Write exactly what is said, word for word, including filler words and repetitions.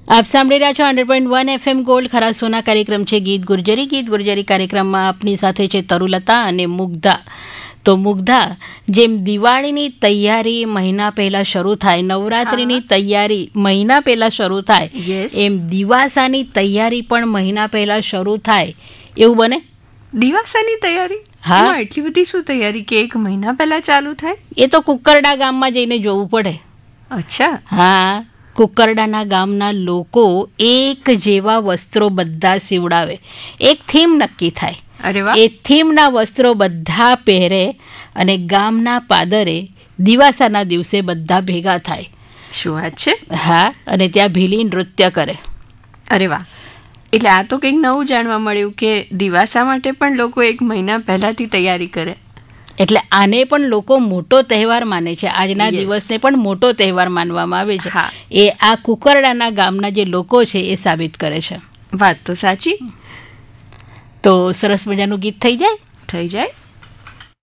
આપ સાંભળી રહ્યા છો hundred point one FM gold ખરા સોના કાર્યક્રમ છે ગીત ગુર્જરી. ગીત ગુર્જરી કાર્યક્રમમાં આપની સાથે છે તરુલતા અને મુગ્ધા. તો મુગ્ધા, જેમ દિવાળીની તૈયારી મહિના પહેલાં શરૂ થાય, નવરાત્રિની તૈયારી મહિના પહેલાં શરૂ થાય, એમ દિવાસાની તૈયારી પણ મહિના પહેલાં શરૂ થાય, એવું બને? દિવાસાની તૈયારી? હા, એટલી બધી શું તૈયારી કે એક મહિના પહેલા ચાલુ થાય? એ તો કુકરડા ગામમાં જઈને જોવું પડે. અચ્છા. હા, કુકરડાના ગામના લોકો એક જેવા વસ્ત્રો બધા સીવડાવે, એક થીમ નક્કી થાય. અરે વાહ. એ થીમના વસ્ત્રો બધા પહેરે અને ગામના પાદરે દિવાસાના દિવસે બધા ભેગા થાય. શું વાત છે? હા, અને ત્યાં ભીલી નૃત્ય કરે. અરે વાહ. એટલે આ તો કંઈક નવું જાણવા મળ્યું કે દિવાસા માટે પણ લોકો એક મહિના પહેલાથી તૈયારી કરે. એટલે આને પણ લોકો મોટો તહેવાર માને છે. આજના દિવસને પણ મોટો તહેવાર માનવામાં આવે છે. એ આ કુકરડાના ગામના જે લોકો છે એ સાબિત કરે છે. વાત તો સાચી. તો સરસ મજાનું ગીત થઈ જાય થઈ જાય